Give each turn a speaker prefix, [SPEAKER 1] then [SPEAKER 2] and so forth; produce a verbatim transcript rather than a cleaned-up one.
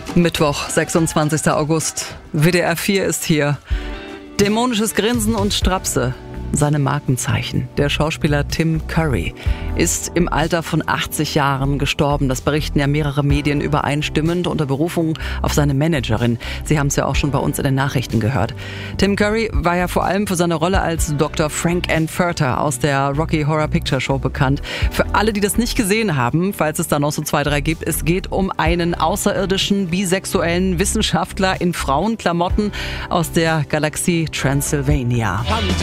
[SPEAKER 1] Mittwoch, sechsundzwanzigster August. W D R vier ist hier. Dämonisches Grinsen und Strapse. Seine Markenzeichen. Der Schauspieler Tim Curry ist im Alter von achtzig Jahren gestorben. Das berichten ja mehrere Medien übereinstimmend unter Berufung auf seine Managerin. Sie haben es ja auch schon bei uns in den Nachrichten gehört. Tim Curry war ja vor allem für seine Rolle als Doktor Frank Furter aus der Rocky Horror Picture Show bekannt. Für alle, die das nicht gesehen haben, falls es da noch so zwei, drei gibt, es geht um einen außerirdischen, bisexuellen Wissenschaftler in Frauenklamotten aus der Galaxie Transylvania.